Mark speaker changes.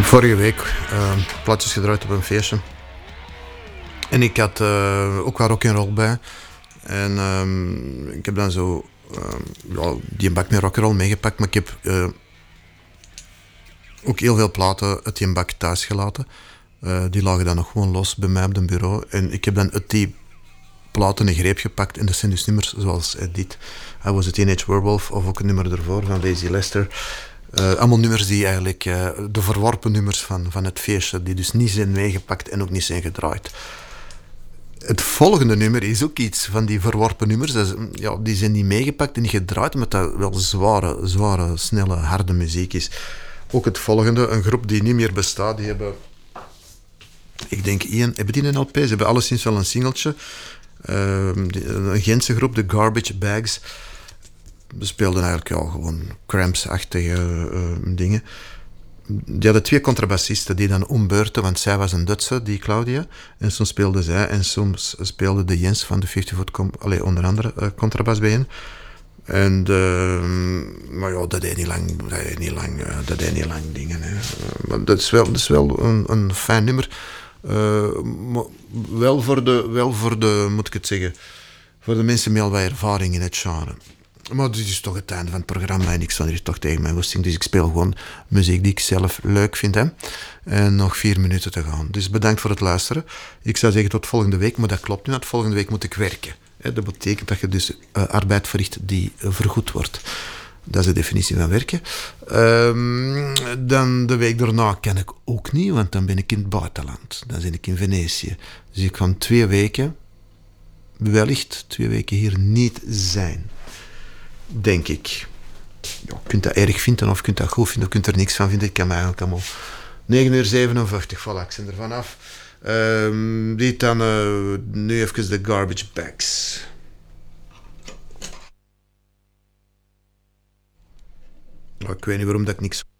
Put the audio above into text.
Speaker 1: Vorige week plaatjes gedraaid op een feestje. En ik had ook wel rock'n'roll bij. En ik heb dan zo die bak met rock'n'roll meegepakt. Maar ik heb ook heel veel platen uit die bak thuis gelaten. Die lagen dan nog gewoon los bij mij op het bureau. En ik heb dan uit die platen een greep gepakt. En dat zijn dus nummers zoals dit. I Was a Teenage Werewolf. Of ook een nummer ervoor van Lazy Lester. Allemaal nummers die eigenlijk de verworpen nummers van het feestje, die dus niet zijn meegepakt en ook niet zijn gedraaid. Het volgende nummer is ook iets van die verworpen nummers. Die zijn niet meegepakt en niet gedraaid, omdat dat wel zware, snelle, harde muziek is. Ook het volgende, een groep die niet meer bestaat, die hebben, ik denk, hebben die een LP? Ze hebben alleszins wel een singeltje. Een Gentse groep, de Garbage Bags. We speelden eigenlijk gewoon Cramps-achtige dingen. Die hadden 2 contrabassisten die dan ombeurten, want zij was een Duitse, die Claudia. En soms speelde zij en soms speelde de Jens van de 50 Foot onder andere contrabas bij hen. En maar ja, dat deed niet lang dingen. Hè. Maar dat is wel een fijn nummer. Maar wel voor de, moet ik het zeggen, voor de mensen met al wat ervaring in het genre. Maar dit is toch het einde van het programma en ik sta hier toch tegen mijn woesting. Dus ik speel gewoon muziek die ik zelf leuk vind. Hè. En nog 4 minuten te gaan. Dus bedankt voor het luisteren. Ik zou zeggen tot volgende week, maar dat klopt niet. Want volgende week moet ik werken. Dat betekent dat je dus arbeid verricht die vergoed wordt. Dat is de definitie van werken. Dan de week daarna kan ik ook niet, want dan ben ik in het buitenland. Dan ben ik in Venetië. Dus ik kan 2 weken, wellicht 2 weken hier niet zijn. Denk ik. Ja, je kunt dat erg vinden of je kunt dat goed vinden of je kunt er niks van vinden. Ik kan me eigenlijk allemaal 9:57, voilà, ik ben er vanaf. Die dan nu even de Garbage Bags. Ik weet niet waarom dat ik niks